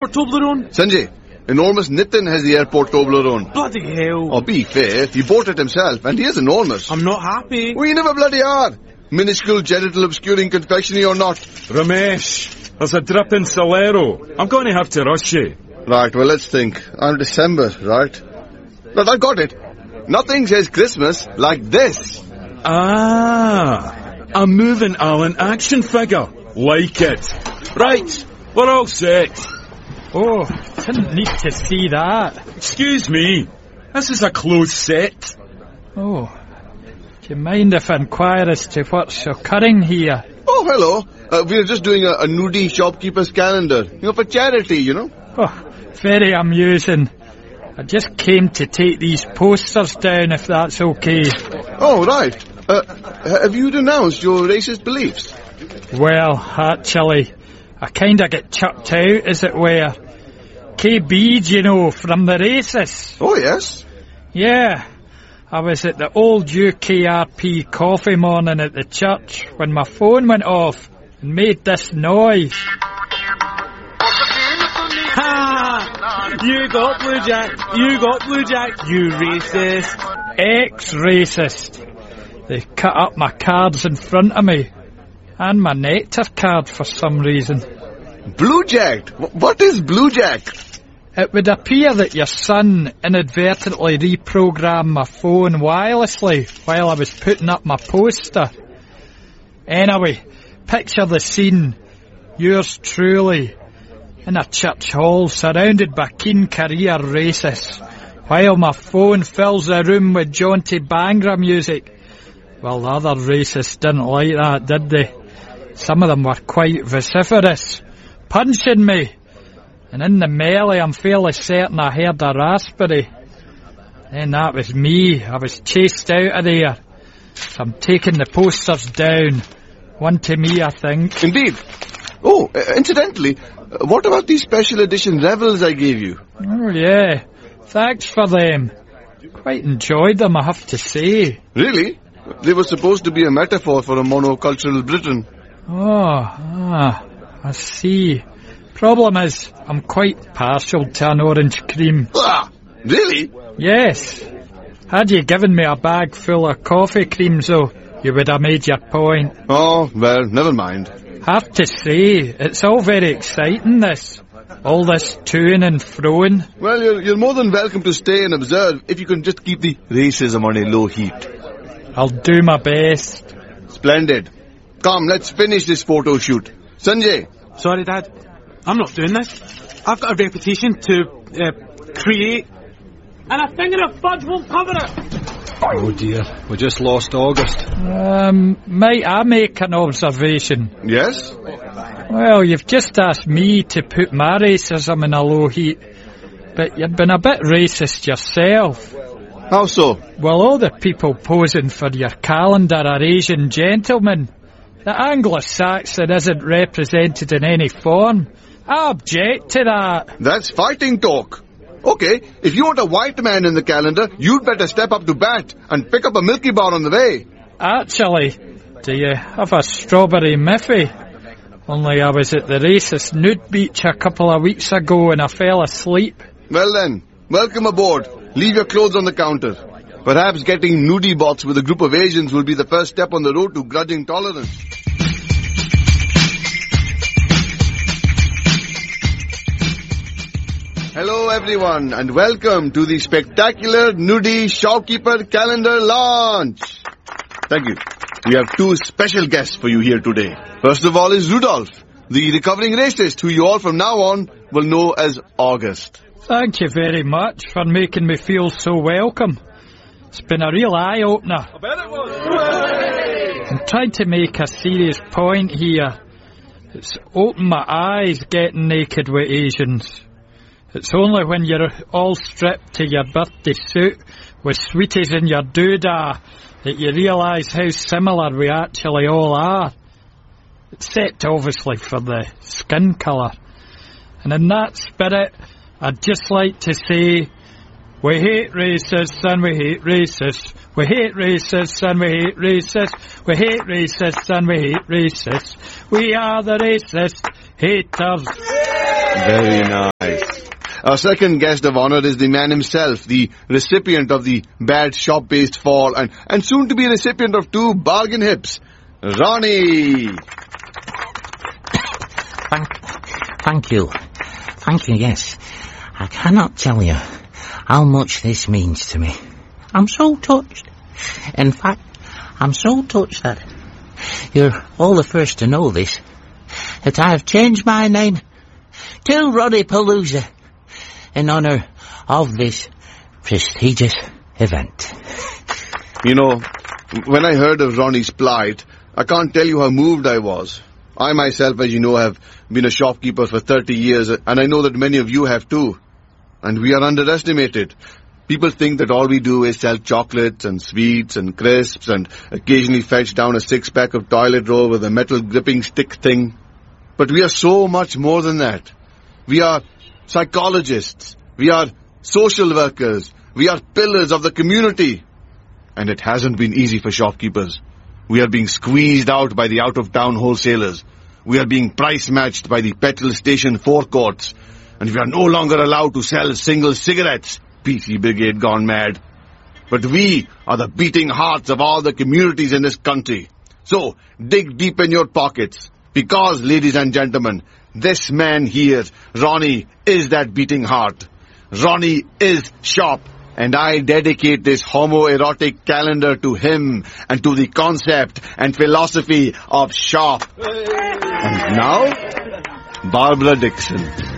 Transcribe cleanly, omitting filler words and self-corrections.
Toblerone? Sanjay, enormous Nitin has the airport Toblerone. Bloody hell. Oh, be fair, he bought it himself, and he is enormous. I'm not happy. We never bloody are. Minuscule genital obscuring confectionery or not. Ramesh, there's a drip in Solero. I'm going to have to rush you. Right, well, let's think. I'm December, right? But I got it. Nothing says Christmas like this. Ah, a moving Alan action figure. Like it. Right, we're all set. Oh, didn't need to see that. Excuse me, this is a closed set. Oh, do you mind if I inquire as to what's occurring here? Oh, hello. We're just doing a nudie shopkeeper's calendar. For charity, Oh, very amusing. I just came to take these posters down, if that's okay. Oh, right. Have you denounced your racist beliefs? Well, actually, I kinda get chucked out, as it were. KB, from the racists. Oh, yes? Yeah. I was at the old UKRP coffee morning at the church when my phone went off and made this noise. Ha! You got Blue Jack. You got Blue Jack. You racist. Ex-racist. They cut up my cards in front of me. And my nectar card for some reason. Blue Jack? What is Blue Jack? It would appear that your son inadvertently reprogrammed my phone wirelessly while I was putting up my poster. Anyway, picture the scene. Yours truly, in a church hall surrounded by keen career racists, while my phone fills the room with jaunty Bhangra music. Well, the other racists didn't like that, did they? Some of them were quite vociferous, punching me. And in the melee, I'm fairly certain I heard a raspberry. Then that was me. I was chased out of there. So I'm taking the posters down. One to me, I think. Indeed. Oh, incidentally, what about these special edition Revels I gave you? Oh, yeah. Thanks for them. Quite enjoyed them, I have to say. Really? They were supposed to be a metaphor for a monocultural Britain. I see. Problem is, I'm quite partial to an orange cream. Ah, really? Yes. Had you given me a bag full of coffee creams, though, you would have made your point. Oh, well, never mind. Have to say, it's all very exciting, this. All this to-ing and fro-ing. Well, you're more than welcome to stay and observe if you can just keep the racism on a low heat. I'll do my best. Splendid. Come, let's finish this photo shoot. Sanjay. Sorry, Dad. I'm not doing this. I've got a reputation to create, and a finger of fudge won't cover it. Oh dear, we just lost August. Might I make an observation? Yes? Well, you've just asked me to put my racism in a low heat, but you've been a bit racist yourself. How so? Well, all the people posing for your calendar are Asian gentlemen. The Anglo-Saxon isn't represented in any form. I object to that. That's fighting talk. Okay, if you want a white man in the calendar, you'd better step up to bat and pick up a Milky Bar on the way. Actually, do you have a strawberry miffy? Only I was at the racist nude beach a couple of weeks ago and I fell asleep. Well then, welcome aboard. Leave your clothes on the counter. Perhaps getting nudie bots with a group of Asians will be the first step on the road to grudging tolerance. Hello everyone and welcome to the spectacular nudie shopkeeper calendar launch. Thank you. We have two special guests for you here today. First of all is Rudolph, the recovering racist who you all from now on will know as August. Thank you very much for making me feel so welcome. It's been a real eye-opener. I bet it was. I'm trying to make a serious point here. It's opened my eyes getting naked with Asians. It's only when you're all stripped to your birthday suit with sweeties in your doodah that you realise how similar we actually all are. Except obviously for the skin colour. And in that spirit, I'd just like to say, we hate racists and we hate racists. We hate racists and we hate racists. We hate racists and we hate racists. We are the racist haters. Very nice. Our second guest of honor is the man himself, the recipient of the Bad Shop-Based Fall and soon to be recipient of 2 bargain hips, Ronnie. Thank you. Thank you, yes. I cannot tell you how much this means to me. I'm so touched. In fact, I'm so touched that you're all the first to know this, that I have changed my name to Ronnie Palooza in honor of this prestigious event. You know, when I heard of Ronnie's plight, I can't tell you how moved I was. I myself, as you know, have been a shopkeeper for 30 years, and I know that many of you have too. And we are underestimated. People think that all we do is sell chocolates and sweets and crisps and occasionally fetch down a 6-pack of toilet roll with a metal gripping stick thing. But we are so much more than that. We are psychologists. We are social workers. We are pillars of the community. And it hasn't been easy for shopkeepers. We are being squeezed out by the out-of-town wholesalers. We are being price-matched by the petrol station forecourts. And we are no longer allowed to sell single cigarettes. PC Brigade gone mad. But we are the beating hearts of all the communities in this country. So, dig deep in your pockets. Because, ladies and gentlemen, this man here, Ronnie, is that beating heart. Ronnie is shop. And I dedicate this homoerotic calendar to him and to the concept and philosophy of shop. And now, Barbara Dixon.